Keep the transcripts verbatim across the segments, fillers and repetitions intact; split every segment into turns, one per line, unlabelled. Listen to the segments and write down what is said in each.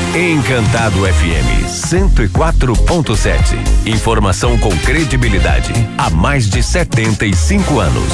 Encantado F M cento e quatro ponto sete. Informação com credibilidade há mais de setenta e cinco anos.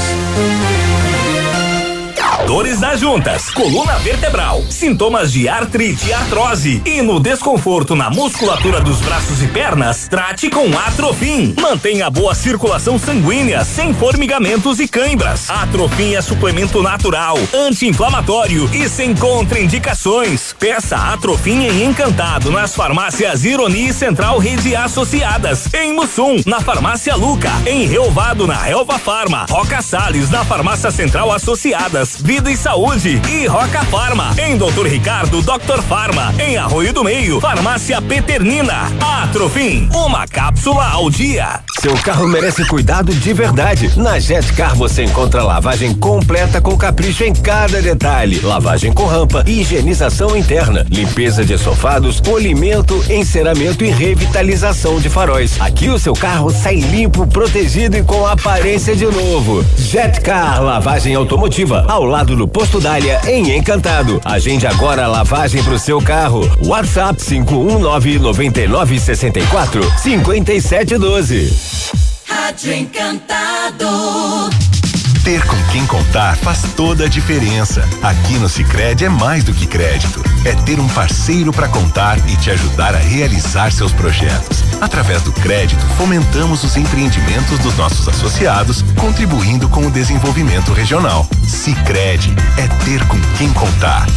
Dores das juntas, coluna vertebral, sintomas de artrite e artrose e no desconforto na musculatura dos braços e pernas, trate com Atrofim. Mantenha boa circulação sanguínea, sem formigamentos e cãibras. Atrofim é suplemento natural, anti-inflamatório e sem contraindicações. Peça Atrofim em Encantado nas farmácias Ironi e Central Rede Associadas, em Mussum, na farmácia Luca, em Reovado, na Helva Farma, Roca Salles, na farmácia Central Associadas, Vida e Saúde e Roca Farma, em Doutor Ricardo, Doctor Farma, em Arroio do Meio, farmácia Peternina. Atrofim, uma cápsula ao dia.
Seu carro merece cuidado de verdade. Na Jetcar você encontra lavagem completa com capricho em cada detalhe. Lavagem com rampa, higienização interna, limpeza de estofados, polimento, enceramento e revitalização de faróis. Aqui o seu carro sai limpo, protegido e com aparência de novo. Jetcar, lavagem automotiva, ao lado do Posto Dália, em Encantado. Agende agora a lavagem pro seu carro. WhatsApp cinco um nove nove nove seis quatro cinco sete um dois.
Rádio Encantado.
Ter com quem contar faz toda a diferença. Aqui no Sicredi é mais do que crédito. É ter um parceiro para contar e te ajudar a realizar seus projetos. Através do crédito, fomentamos os empreendimentos dos nossos associados, contribuindo com o desenvolvimento regional. Sicredi é ter com quem contar.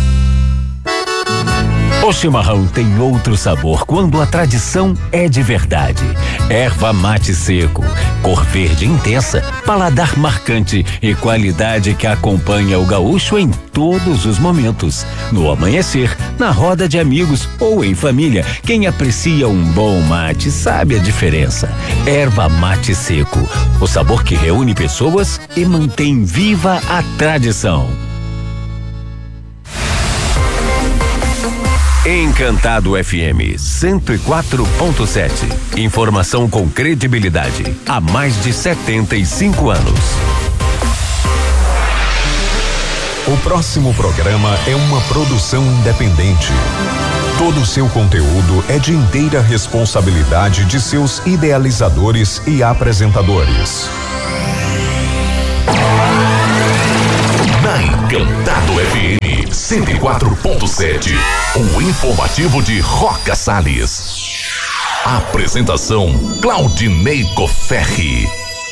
O chimarrão tem outro sabor quando a tradição é de verdade. Erva mate seco, cor verde intensa, paladar marcante e qualidade que acompanha o gaúcho em todos os momentos. No amanhecer, na roda de amigos ou em família, quem aprecia um bom mate sabe a diferença. Erva mate seco, o sabor que reúne pessoas e mantém viva a tradição. Encantado F M cento e quatro ponto sete. Informação com credibilidade há mais de setenta e cinco anos.
O próximo programa é uma produção independente. Todo o seu conteúdo é de inteira responsabilidade de seus idealizadores e apresentadores.
Na Encantado F M cento e quatro ponto sete, o informativo de Roca Salles. Apresentação Claudinei Cofferri.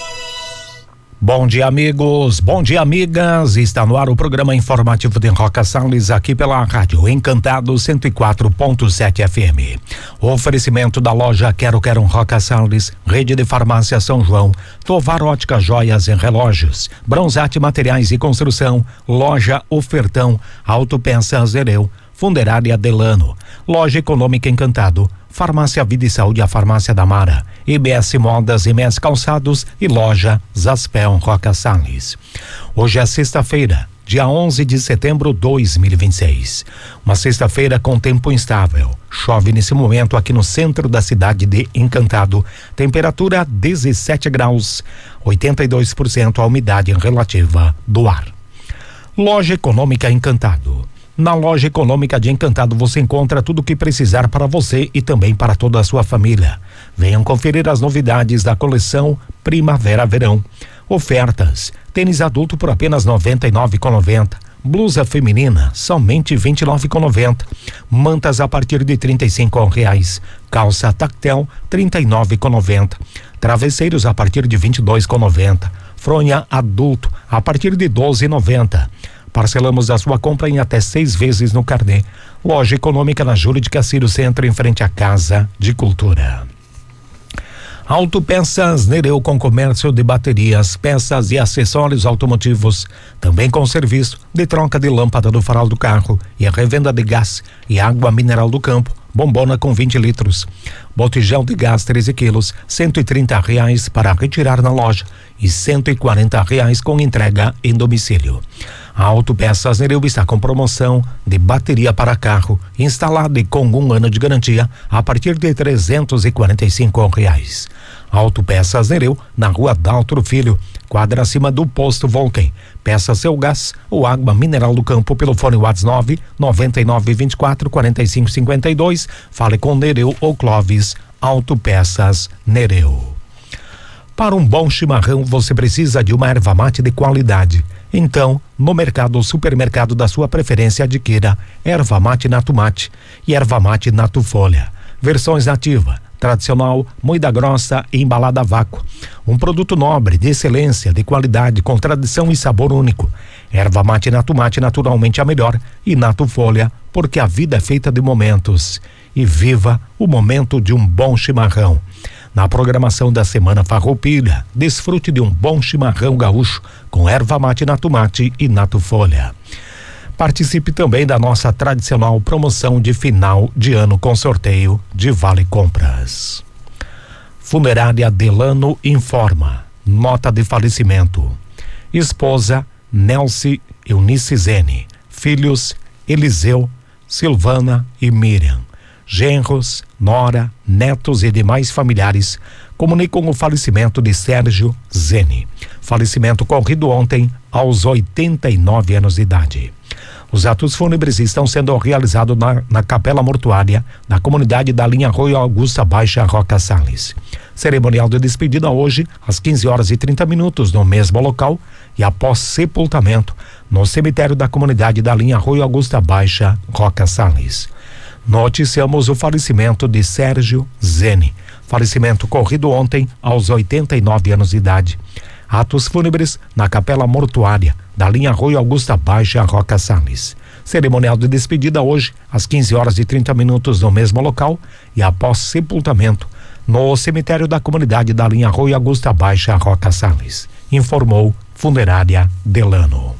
Bom dia, amigos, bom dia, amigas. Está no ar o programa informativo de Roca Salles, aqui pela Rádio Encantado cento e quatro ponto sete F M. O oferecimento da loja Quero Quero Roca Salles, Rede de Farmácia São João, Tovar Ótica Joias e Relógios, Bronzate Materiais e Construção, Loja Ofertão, Autopeças Zereu, Funderária Delano, Loja Econômica Encantado, Farmácia Vida e Saúde, a Farmácia da Mara, I B S Modas e M S Calçados e Loja Zaspel Roca Salles. Hoje é sexta-feira, dia onze de setembro de dois mil e vinte e seis. Uma sexta-feira com tempo instável. Chove nesse momento aqui no centro da cidade de Encantado. Temperatura dezessete graus, oitenta e dois por cento a umidade relativa do ar. Loja Econômica Encantado. Na Loja Econômica de Encantado você encontra tudo o que precisar para você e também para toda a sua família. Venham conferir as novidades da coleção Primavera-Verão. Ofertas: tênis adulto por apenas noventa e nove reais e noventa centavos. Blusa feminina somente vinte e nove reais e noventa centavos. Mantas a partir de trinta e cinco reais. Calça tactel trinta e nove reais e noventa centavos. Travesseiros a partir de vinte e dois reais e noventa centavos. Fronha adulto a partir de doze reais e noventa centavos. Parcelamos a sua compra em até seis vezes no carnê. Loja Econômica na Júlio de Caciro Centro, em frente à Casa de Cultura. Autopeças Nereu, com comércio de baterias, peças e acessórios automotivos, também com serviço de troca de lâmpada do farol do carro e a revenda de gás e água mineral do campo, bombona com vinte litros. Botijão de gás treze quilos, cento e trinta reais para retirar na loja e cento e quarenta reais com entrega em domicílio. A Autopeças Nereu está com promoção de bateria para carro instalada e com um ano de garantia a partir de trezentos e quarenta e cinco reais. Autopeças Nereu, na Rua Daltro Filho, quadra acima do posto Volken. Peça seu gás ou água mineral do campo pelo fone WhatsApp nove nove nove vinte e quatro quarenta e cinco cinquenta e dois. Fale com Nereu ou Clóvis Autopeças Nereu. Para um bom chimarrão você precisa de uma erva mate de qualidade. Então, no mercado ou supermercado da sua preferência, adquira erva mate Nato Mate e erva mate Nato Folha. Versões nativa, tradicional, moída grossa e embalada a vácuo. Um produto nobre, de excelência, de qualidade, com tradição e sabor único. Erva mate Nato Mate, naturalmente a melhor, e Nato Folha, porque a vida é feita de momentos. E viva o momento de um bom chimarrão. Na programação da Semana Farroupilha, desfrute de um bom chimarrão gaúcho com erva mate Nato Mate e Nato Folha. Participe também da nossa tradicional promoção de final de ano com sorteio de Vale Compras. Funerária Delano informa: nota de falecimento. Esposa Nelce Eunice Zene, filhos Eliseu, Silvana e Miriam. Genros, nora, netos e demais familiares comunicam o falecimento de Sérgio Zene. Falecimento ocorrido ontem aos oitenta e nove anos de idade. Os atos fúnebres estão sendo realizados na, na capela mortuária da comunidade da linha Arroio Augusta Baixa Roca Salles. Cerimonial de despedida hoje às quinze horas e trinta minutos no mesmo local e após sepultamento no cemitério da comunidade da linha Arroio Augusta Baixa Roca Salles. Noticiamos o falecimento de Sérgio Zene. Falecimento ocorrido ontem aos oitenta e nove anos de idade. Atos fúnebres na capela mortuária da linha Arroio Augusta Baixa Roca Salles. Cerimonial de despedida hoje às quinze horas e trinta minutos no mesmo local e após sepultamento no cemitério da comunidade da linha Arroio Augusta Baixa Roca Salles. Informou Funerária Delano.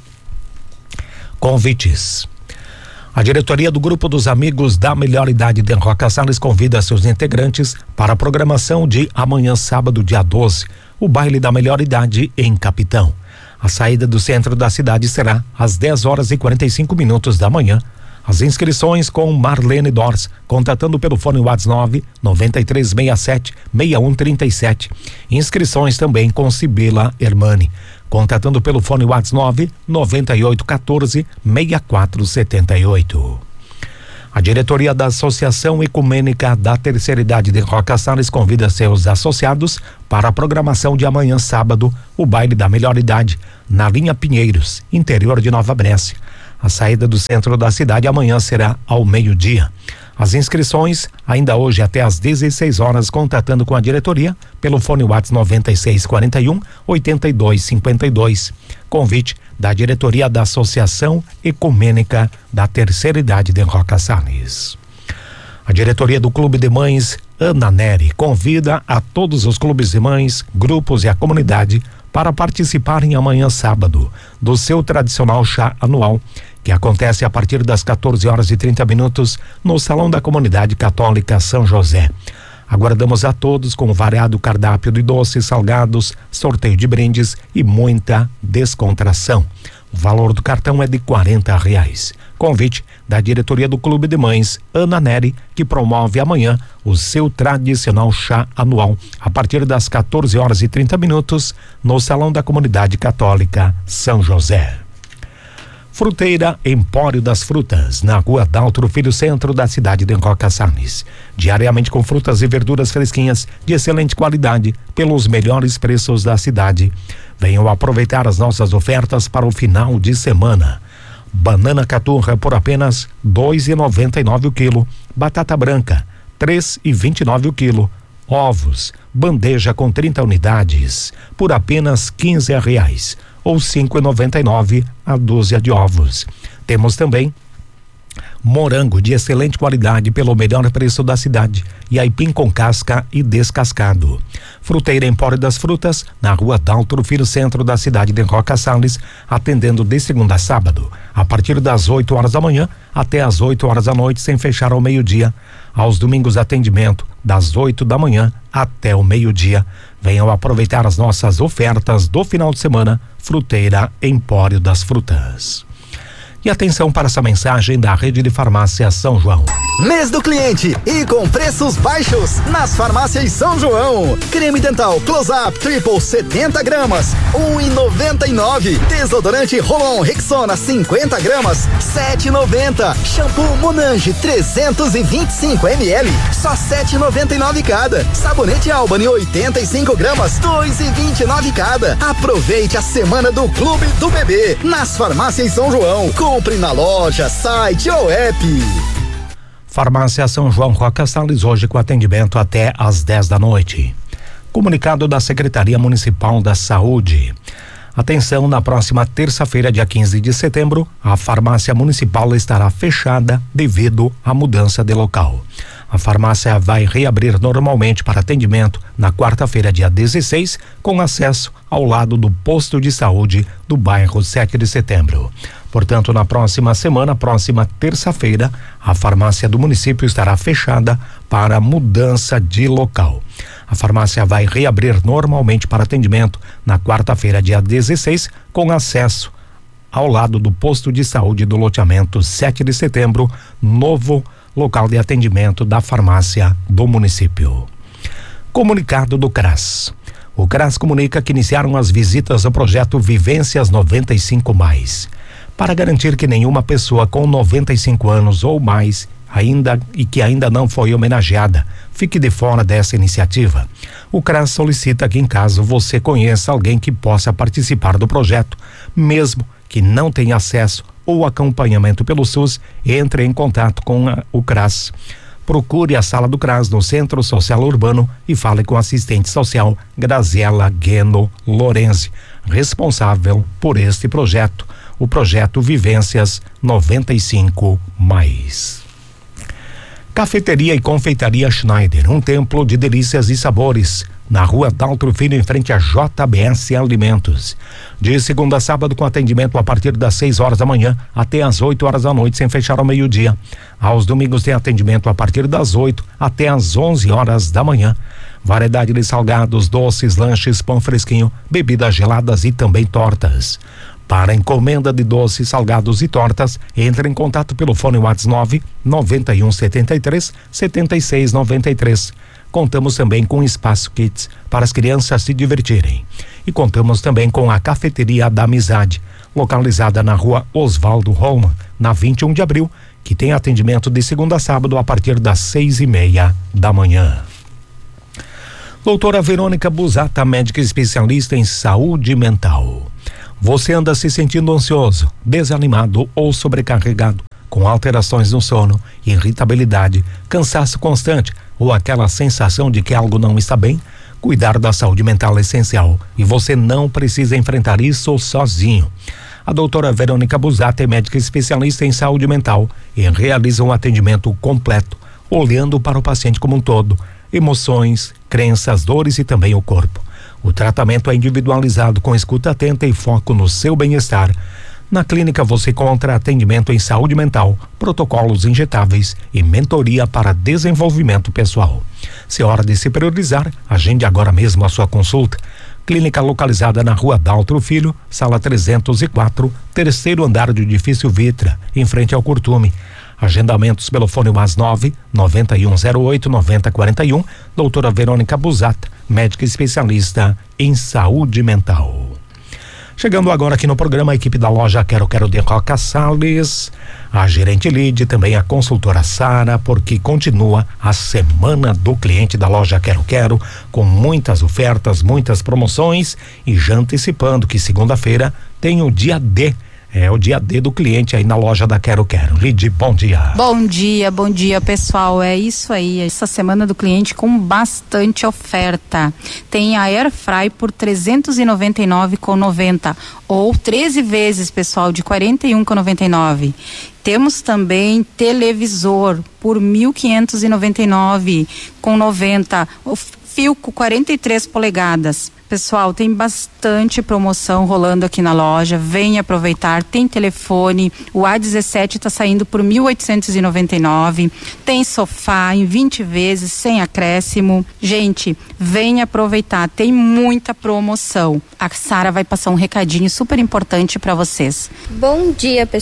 Convites. A diretoria do Grupo dos Amigos da Melhor Idade de Roca Salles convida seus integrantes para a programação de amanhã, sábado, dia doze, o baile da Melhor Idade em Capitão. A saída do centro da cidade será às dez horas e quarenta e cinco minutos da manhã. As inscrições com Marlene Dors, contatando pelo fone WhatsApp nove nove três seis sete seis um três sete. Inscrições também com Sibila Hermani, contatando pelo fone WhatsApp nove nove oito um quatro seis quatro sete oito. A diretoria da Associação Ecumênica da Terceira Idade de Roca Salles convida seus associados para a programação de amanhã, sábado, o baile da Melhor Idade, na linha Pinheiros, interior de Nova Brécia. A saída do centro da cidade amanhã será ao meio-dia. As inscrições ainda hoje até às dezesseis horas, contatando com a diretoria pelo fone WhatsApp nove seis quatro um oito dois cinco dois. Convite da diretoria da Associação Ecumênica da Terceira Idade de Roca Salles. A diretoria do Clube de Mães Ana Neri convida a todos os clubes de mães, grupos e a comunidade para participarem amanhã, sábado, do seu tradicional chá anual, que acontece a partir das quatorze horas e trinta minutos no Salão da Comunidade Católica São José. Aguardamos a todos com um variado cardápio de doces, salgados, sorteio de brindes e muita descontração. O valor do cartão é de quarenta reais. Convite da diretoria do Clube de Mães Ana Neri, que promove amanhã o seu tradicional chá anual a partir das quatorze horas e trinta minutos no Salão da Comunidade Católica São José. Fruteira Empório das Frutas, na Rua Daltro Filho, centro da cidade de Roca Salles. Diariamente com frutas e verduras fresquinhas de excelente qualidade pelos melhores preços da cidade. Venham aproveitar as nossas ofertas para o final de semana. Banana caturra por apenas dois e noventa e nove o quilo. Batata branca três e vinte e nove o quilo. Ovos, bandeja com trinta unidades por apenas quinze reais ou cinco e noventa e nove a dúzia de ovos. Temos também morango de excelente qualidade pelo melhor preço da cidade e aipim com casca e descascado. Fruteira Empório das Frutas, na Rua Daltro Filho, centro da cidade de Roca Salles, atendendo de segunda a sábado, a partir das oito horas da manhã até as oito horas da noite, sem fechar ao meio-dia. Aos domingos, atendimento das oito da manhã até o meio-dia. Venham aproveitar as nossas ofertas do final de semana. Fruteira Empório das Frutas. E atenção para essa mensagem da Rede de Farmácia São João.
Mês do cliente e com preços baixos nas farmácias São João. Creme dental Close-Up Triple setenta gramas, um e noventa e nove. Desodorante Rolon Rexona cinquenta gramas, sete e noventa. Shampoo Monange trezentos e vinte e cinco mililitros, só sete e noventa e nove cada. Sabonete Albany oitenta e cinco gramas, dois e vinte e nove cada. Aproveite a semana do Clube do Bebê nas farmácias São João. Compre na loja, site ou app.
Farmácia São João Roca Salles, hoje com atendimento até às dez da noite. Comunicado da Secretaria Municipal da Saúde. Atenção, na próxima terça-feira, dia quinze de setembro, a farmácia municipal estará fechada devido à mudança de local. A farmácia vai reabrir normalmente para atendimento na quarta-feira, dia dezesseis, com acesso ao lado do posto de saúde do bairro sete de setembro. Portanto, na próxima semana, próxima terça-feira, a farmácia do município estará fechada para mudança de local. A farmácia vai reabrir normalmente para atendimento na quarta-feira, dia dezesseis, com acesso ao lado do posto de saúde do loteamento sete de setembro, novo local de atendimento da farmácia do município. Comunicado do CRAS. O CRAS comunica que iniciaram as visitas ao projeto Vivências noventa e cinco mais. Para garantir que nenhuma pessoa com noventa e cinco anos ou mais ainda e que ainda não foi homenageada fique de fora dessa iniciativa, o CRAS solicita que, em caso você conheça alguém que possa participar do projeto, mesmo que não tenha acesso ou acompanhamento pelo SUS, entre em contato com a, o CRAS. Procure a sala do CRAS no Centro Social Urbano e fale com a assistente social Graziela Gueno Lorenzi, responsável por este projeto, o projeto Vivências noventa e cinco mais. Cafeteria e Confeitaria Schneider, um templo de delícias e sabores, na Rua Daltro Filho, em frente a J B S Alimentos. De segunda a sábado, com atendimento a partir das seis horas da manhã até as oito horas da noite, sem fechar ao meio-dia. Aos domingos tem atendimento a partir das oito até as onze horas da manhã. Variedade de salgados, doces, lanches, pão fresquinho, bebidas geladas e também tortas. Para encomenda de doces, salgados e tortas, entre em contato pelo fone WhatsApp nove nove um sete três sete seis nove três. Contamos também com espaço kids para as crianças se divertirem. E contamos também com a Cafeteria da Amizade, localizada na Rua Oswaldo Holman, na vinte e um de abril, que tem atendimento de segunda a sábado a partir das seis e meia da manhã. Doutora Verônica Busata, médica especialista em saúde mental. Você anda se sentindo ansioso, desanimado ou sobrecarregado, com alterações no sono, irritabilidade, cansaço constante ou aquela sensação de que algo não está bem? Cuidar da saúde mental é essencial e você não precisa enfrentar isso sozinho. A doutora Verônica Busata é médica especialista em saúde mental e realiza um atendimento completo, olhando para o paciente como um todo, emoções, crenças, dores e também o corpo. O tratamento é individualizado com escuta atenta e foco no seu bem-estar. Na clínica você encontra atendimento em saúde mental, protocolos injetáveis e mentoria para desenvolvimento pessoal. Se é hora de se priorizar, agende agora mesmo a sua consulta. Clínica localizada na Rua Daltro Filho, sala trezentos e quatro, terceiro andar do edifício Vitra, em frente ao Curtume. Agendamentos pelo fone mais nove nove um zero oito nove zero quatro um. Doutora Verônica Busata, médica especialista em saúde mental. Chegando agora aqui no programa, a equipe da loja Quero Quero de Roca Salles, a gerente Lide, também a consultora Sara, porque continua a semana do cliente da loja Quero Quero, com muitas ofertas, muitas promoções, e já antecipando que segunda-feira tem o dia D. É o dia D do cliente aí na loja da Quero Quero. Lide, bom dia.
Bom dia, bom dia, pessoal. É isso aí, essa semana do cliente com bastante oferta. Tem a Air Fry por trezentos e noventa e nove reais com noventa ou treze vezes, pessoal, de quarenta e um reais com noventa e nove. Temos também televisor por mil quinhentos e noventa e nove reais com noventa. O Filco quarenta e três polegadas. Pessoal, tem bastante promoção rolando aqui na loja, venha aproveitar, tem telefone, o A dezessete está saindo por mil oitocentos e noventa e nove, tem sofá em vinte vezes, sem acréscimo. Gente, venha aproveitar, tem muita promoção. A Sara vai passar um recadinho super importante para vocês.
Bom dia, pessoal.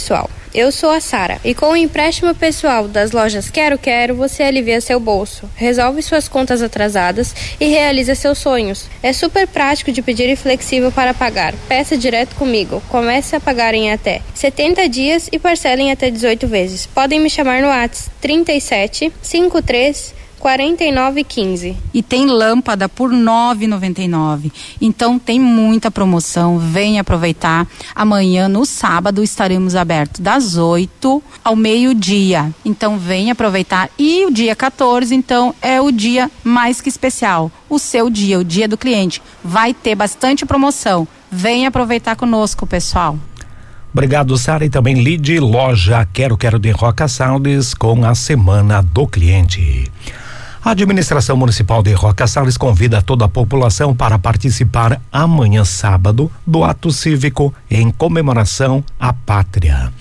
eu sou a Sara e com o empréstimo pessoal das lojas Quero Quero, você alivia seu bolso, resolve suas contas atrasadas e realiza seus sonhos. É super prático de pedir e flexível para pagar. Peça direto comigo. Comece a pagar em até setenta dias e parcela em até dezoito vezes. Podem me chamar no WhatsApp trinta e sete, cinquenta e três, quarenta e nove, quinze.
E tem lâmpada por nove reais e noventa e nove centavos. Então tem muita promoção, vem aproveitar. Amanhã, no sábado, estaremos abertos das oito ao meio-dia. Então vem aproveitar. E o dia quatorze, então, é o dia mais que especial. O seu dia, o dia do cliente. Vai ter bastante promoção. Vem aproveitar conosco, pessoal.
Obrigado, Sara, e também Lide, loja Quero Quero de Roca Salles com a Semana do Cliente. A administração municipal de Roca Salles convida toda a população para participar amanhã sábado do ato cívico em comemoração à pátria.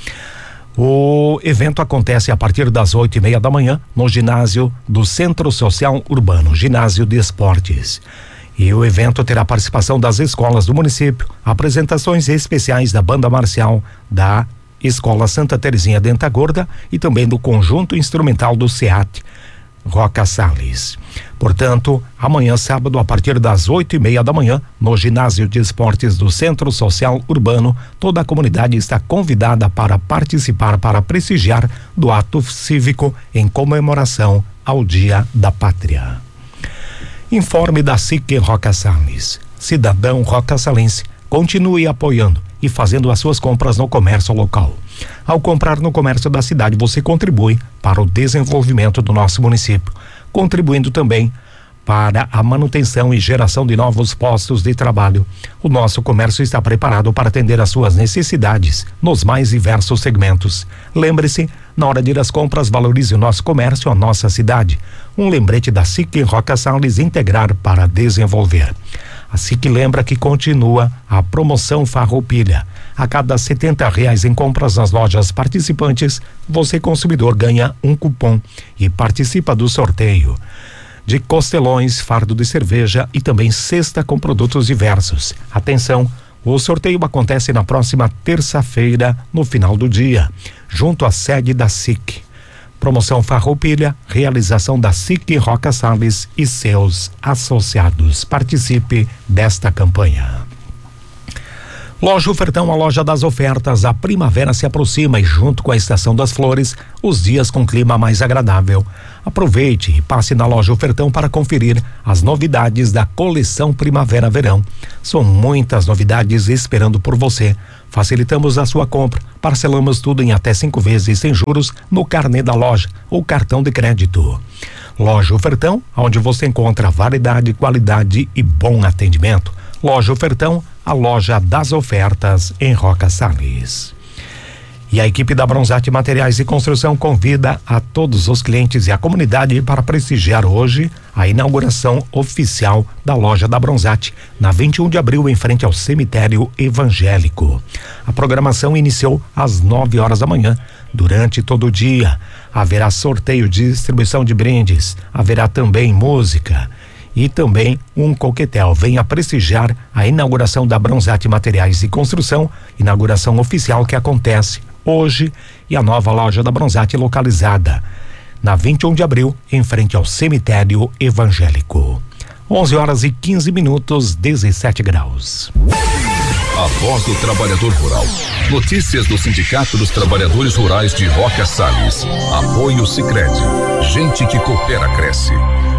O evento acontece a partir das oito e meia da manhã no ginásio do Centro Social Urbano, ginásio de esportes. E o evento terá participação das escolas do município, apresentações especiais da banda marcial da Escola Santa Terezinha Denta Gorda e também do conjunto instrumental do SEAT Roca Salles. Portanto, amanhã sábado, a partir das oito e meia da manhã, no ginásio de esportes do Centro Social Urbano, toda a comunidade está convidada para participar para prestigiar do ato cívico em comemoração ao Dia da Pátria. Informe da S I C Roca Salles. Cidadão roca salense, continue apoiando e fazendo as suas compras no comércio local. Ao comprar no comércio da cidade, você contribui para o desenvolvimento do nosso município, contribuindo também para a manutenção e geração de novos postos de trabalho. O nosso comércio está preparado para atender às suas necessidades nos mais diversos segmentos. Lembre-se, na hora de ir às compras, valorize o nosso comércio, a nossa cidade. Um lembrete da S I C Roca Salles, integrar para desenvolver. A S I C lembra que continua a promoção Farroupilha. A cada setenta reais em compras nas lojas participantes, você consumidor ganha um cupom e participa do sorteio de costelões, fardo de cerveja e também cesta com produtos diversos. Atenção, o sorteio acontece na próxima terça-feira, no final do dia, junto à sede da S I C. Promoção Farroupilha, realização da S I C Roca Salles e seus associados. Participe desta campanha. Loja Ofertão, a loja das ofertas. A primavera se aproxima e, junto com a estação das flores, os dias com clima mais agradável. Aproveite e passe na Loja Ofertão para conferir as novidades da coleção Primavera-Verão. São muitas novidades esperando por você. Facilitamos a sua compra, parcelamos tudo em até cinco vezes sem juros no carnê da loja ou cartão de crédito. Loja Ofertão, onde você encontra variedade, qualidade e bom atendimento. Loja Ofertão, a loja das ofertas em Roca Salles. E a equipe da Bronzate Materiais e Construção convida a todos os clientes e a comunidade para prestigiar hoje a inauguração oficial da loja da Bronzate, na vinte e um de abril, em frente ao cemitério evangélico. A programação iniciou às nove horas da manhã. Durante todo o dia haverá sorteio de distribuição de brindes, haverá também música e também um coquetel. Venha prestigiar a inauguração da Bronzate Materiais e Construção, inauguração oficial que acontece hoje, e a nova loja da Bronzate localizada na vinte e um de abril, em frente ao cemitério evangélico. onze horas e quinze minutos, dezessete graus.
A voz do trabalhador rural. Notícias do Sindicato dos Trabalhadores Rurais de Roca Salles. Apoio Sicredi. Gente que coopera cresce.